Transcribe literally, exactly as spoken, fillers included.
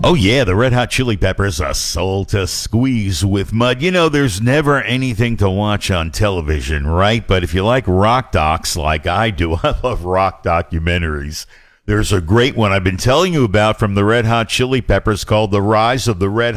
Oh, yeah, the Red Hot Chili Peppers, a soul to squeeze with mud. You know, there's never anything to watch on television, right? But if you like rock docs like I do, I love rock documentaries. There's a great one I've been telling you about from the Red Hot Chili Peppers called The Rise of the Red